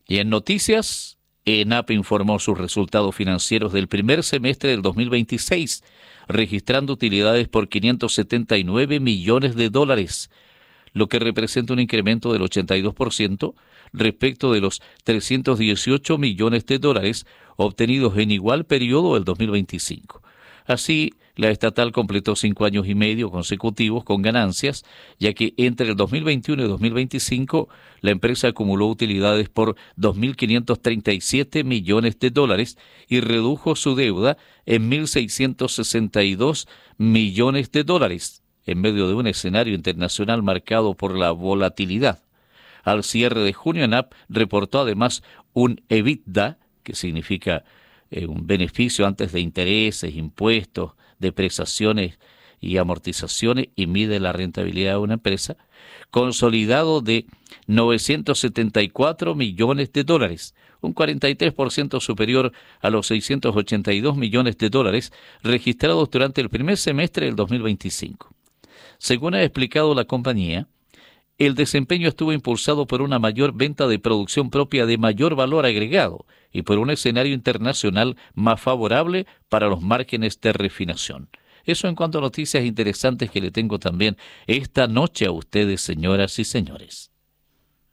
Y en noticias, ENAP informó sus resultados financieros del primer semestre del 2026, registrando utilidades por 579 millones de dólares, lo que representa un incremento del 82% respecto de los 318 millones de dólares obtenidos en igual periodo del 2025. Así, la estatal completó 5 años y medio consecutivos con ganancias, ya que entre el 2021 y 2025 la empresa acumuló utilidades por 2.537 millones de dólares y redujo su deuda en 1.662 millones de dólares, en medio de un escenario internacional marcado por la volatilidad. Al cierre de junio, ENAP reportó además un EBITDA, que significa un beneficio antes de intereses, impuestos, depreciaciones y amortizaciones, y mide la rentabilidad de una empresa, consolidado de 974 millones de dólares, un 43% superior a los 682 millones de dólares registrados durante el primer semestre del 2025. Según ha explicado la compañía, el desempeño estuvo impulsado por una mayor venta de producción propia de mayor valor agregado y por un escenario internacional más favorable para los márgenes de refinación. Eso en cuanto a noticias interesantes que le tengo también esta noche a ustedes, señoras y señores.